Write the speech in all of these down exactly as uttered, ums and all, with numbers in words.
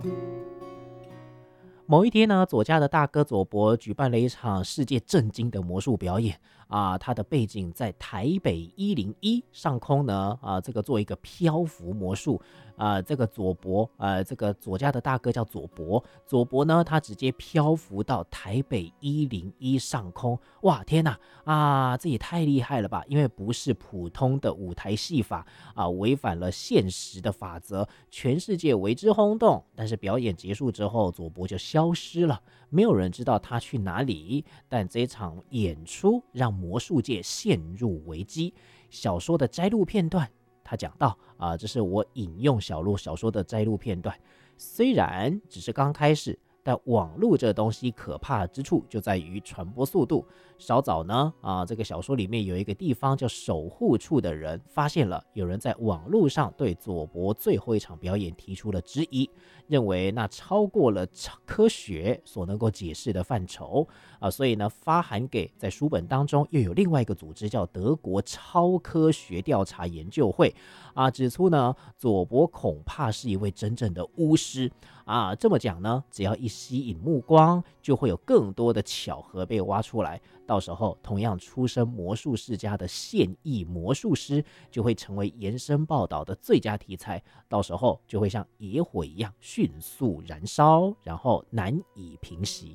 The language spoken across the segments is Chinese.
某一天呢，左家的大哥左伯举办了一场世界震惊的魔术表演啊，他的背景在台北一零一上空呢啊，这个做一个漂浮魔术啊，这个左伯呃，这个左家的大哥叫左伯，左伯呢他直接漂浮到台北一零一上空，哇天哪啊，这也太厉害了吧！因为不是普通的舞台戏法啊，违反了现实的法则，全世界为之轰动。但是表演结束之后，左伯就消失了，没有人知道他去哪里。但这场演出让魔术界陷入危机。小说的摘录片段，他讲到啊，这是我引用小路小说的摘录片段。虽然只是刚开始，但网络这东西可怕之处就在于传播速度。稍早呢，啊，这个小说里面有一个地方叫守护处的人发现了有人在网络上对左伯最后一场表演提出了质疑，认为那超过了科学所能够解释的范畴啊，所以呢，发函给在书本当中又有另外一个组织叫德国超科学调查研究会啊，指出呢，左伯恐怕是一位真正的巫师啊。这么讲呢，只要一吸引目光，就会有更多的巧合被挖出来。到时候，同样出身魔术世家的现役魔术师就会成为延伸报道的最佳题材。到时候就会像野火一样迅速燃烧，然后难以平息。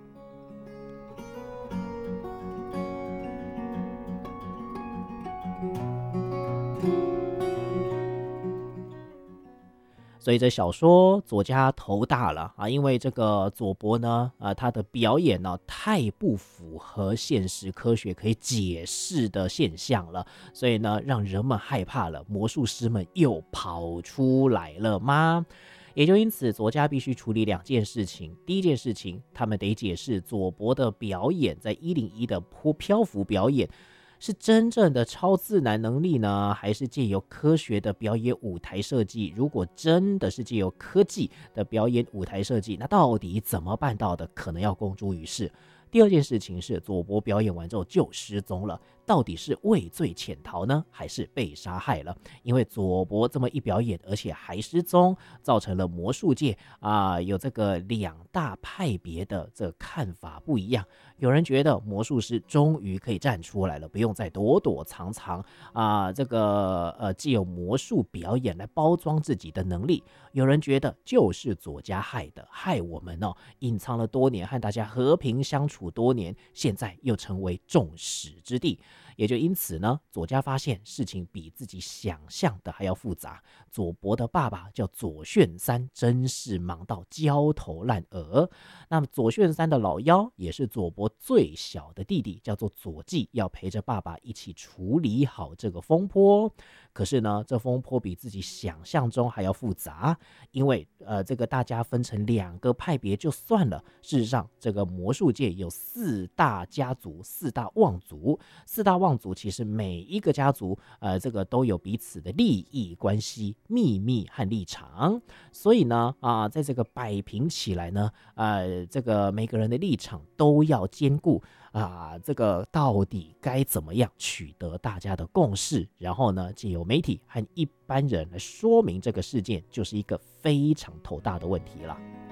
所以这小说左家头大了啊，因为这个左伯呢，啊，他的表演呢太不符合现实科学可以解释的现象了，所以呢，让人们害怕了。魔术师们又跑出来了吗？也就因此，左家必须处理两件事情。第一件事情，他们得解释左伯的表演在一零一的漂浮表演是真正的超自然能力呢，还是借由科学的表演舞台设计？如果真的是借由科技的表演舞台设计，那到底怎么办到的？可能要公诸于世。第二件事情是，左伯表演完之后就失踪了，到底是畏罪潜逃呢，还是被杀害了？因为左伯这么一表演，而且还失踪，造成了魔术界啊、有这个两大派别的这个看法不一样。有人觉得魔术师终于可以站出来了，不用再躲躲藏藏啊、这个呃，既有魔术表演来包装自己的能力。有人觉得就是左家害的，害我们哦，隐藏了多年，和大家和平相处多年，现在又成为众矢之的。也就因此呢，左家发现事情比自己想象的还要复杂。左伯的爸爸叫左炫三，真是忙到焦头烂额。那么左炫三的老幺也是左伯最小的弟弟，叫做左季，要陪着爸爸一起处理好这个风波。可是呢，这风波比自己想象中还要复杂，因为呃，这个大家分成两个派别就算了，事实上，这个魔术界有四大家族、四大望族，四大望族其实每一个家族，呃，这个都有彼此的利益关系、秘密和立场，所以呢，啊，在这个摆平起来呢，呃，这个每个人的立场都要兼顾。啊，这个到底该怎么样取得大家的共识？然后呢，借由媒体和一般人来说明这个事件，就是一个非常头大的问题了。